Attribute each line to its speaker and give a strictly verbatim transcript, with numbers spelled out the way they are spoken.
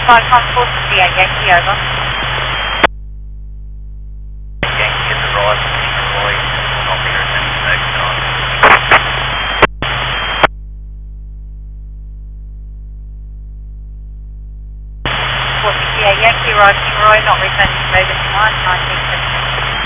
Speaker 1: five one four three eight Yankee, over.
Speaker 2: Yankee has arrived at the Roy, will not be returning back tonight.
Speaker 1: four six eight Yankee, arriving Roy, not returning to Vegas tonight, nineteen seventy.